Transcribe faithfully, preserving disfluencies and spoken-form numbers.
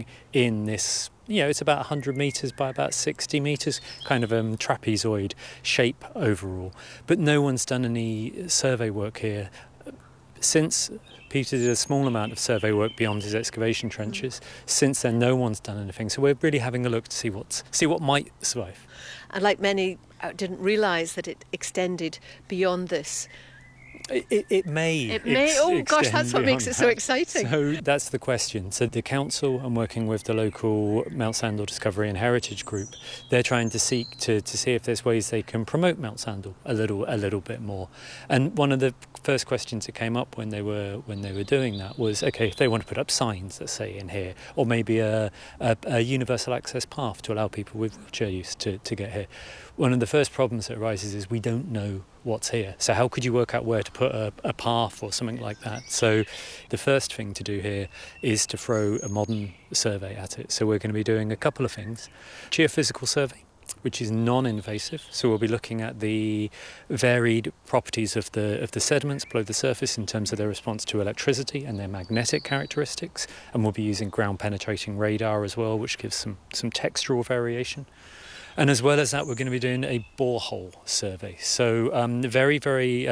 working in this, you know, it's about one hundred metres by about sixty metres, kind of a um, trapezoid shape overall. But no one's done any survey work here since Peter did a small amount of survey work beyond his excavation trenches. Since then, no one's done anything. So we're really having a look to see what's, see what might survive. And like many, I didn't realise that it extended beyond this. It, it, it may. It may. Ex- oh gosh, that's what makes it so that. exciting. So that's the question. So the council, and working with the local Mount Sandal Discovery and Heritage Group, they're trying to seek to, to see if there's ways they can promote Mount Sandal a little a little bit more. And one of the first questions that came up when they were when they were doing that was, okay, if they want to put up signs, let's say in here, or maybe a, a, a universal access path to allow people with wheelchair use to, to get here. One of the first problems that arises is we don't know what's here. So how could you work out where to put a, a path or something like that? So the first thing to do here is to throw a modern survey at it. So we're going to be doing a couple of things. Geophysical survey, which is non-invasive. So we'll be looking at the varied properties of the of the sediments below the surface in terms of their response to electricity and their magnetic characteristics. And we'll be using ground-penetrating radar as well, which gives some, some textural variation. And as well as that, we're going to be doing a borehole survey. So um, very, very